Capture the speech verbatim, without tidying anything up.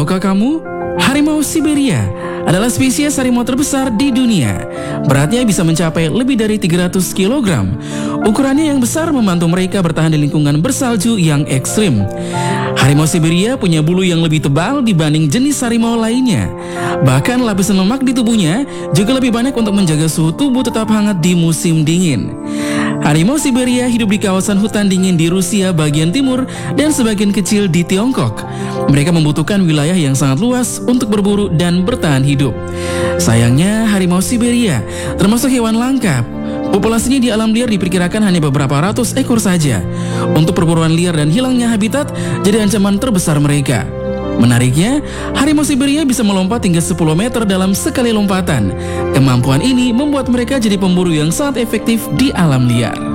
Tahukah kamu, harimau Siberia adalah spesies harimau terbesar di dunia. Beratnya bisa mencapai lebih dari tiga ratus kilogram. Ukurannya yang besar membantu mereka bertahan di lingkungan bersalju yang ekstrim. Harimau Siberia punya bulu yang lebih tebal dibanding jenis harimau lainnya. Bahkan lapisan lemak di tubuhnya juga lebih banyak untuk menjaga suhu tubuh tetap hangat di musim dingin. Harimau Siberia hidup di kawasan hutan dingin di Rusia bagian timur dan sebagian kecil di Tiongkok. Mereka membutuhkan wilayah yang sangat luas untuk berburu dan bertahan hidup. Sayangnya, harimau Siberia termasuk hewan langka. Populasinya di alam liar diperkirakan hanya beberapa ratus ekor saja. Untuk perburuan liar dan hilangnya habitat jadi ancaman terbesar mereka. Menariknya, harimau Siberia bisa melompat hingga sepuluh meter dalam sekali lompatan. Kemampuan ini membuat mereka jadi pemburu yang sangat efektif di alam liar.